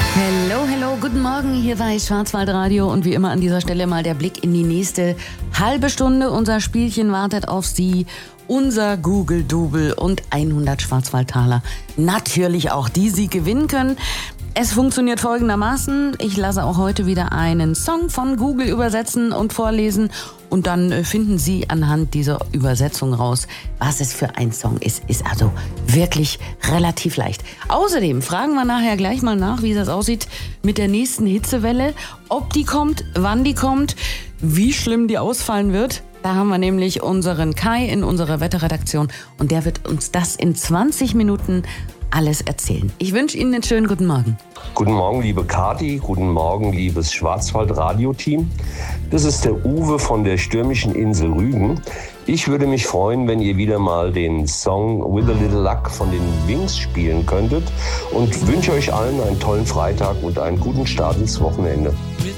Hello, hello, guten Morgen, hier war Schwarzwaldradio und wie immer an dieser Stelle mal der Blick in die nächste halbe Stunde. Unser Spielchen wartet auf Sie, unser Google-Double und 100 Schwarzwaldtaler. Natürlich auch die Sie gewinnen können. Es funktioniert folgendermaßen, ich lasse auch heute wieder einen Song von Google übersetzen und vorlesen und dann finden Sie anhand dieser Übersetzung raus, was es für ein Song ist. Ist also wirklich relativ leicht. Außerdem fragen wir nachher gleich mal nach, wie das aussieht mit der nächsten Hitzewelle, ob die kommt, wann die kommt, wie schlimm die ausfallen wird. Da haben wir nämlich unseren Kai in unserer Wetterredaktion und der wird uns das in 20 Minuten alles erzählen. Ich wünsche Ihnen einen schönen guten Morgen. Guten Morgen, liebe Kati. Guten Morgen, liebes Schwarzwald-Radio-Team. Das ist der Uwe von der stürmischen Insel Rügen. Ich würde mich freuen, wenn ihr wieder mal den Song With a Little Luck von den Wings spielen könntet und wünsche euch allen einen tollen Freitag und einen guten Start ins Wochenende. With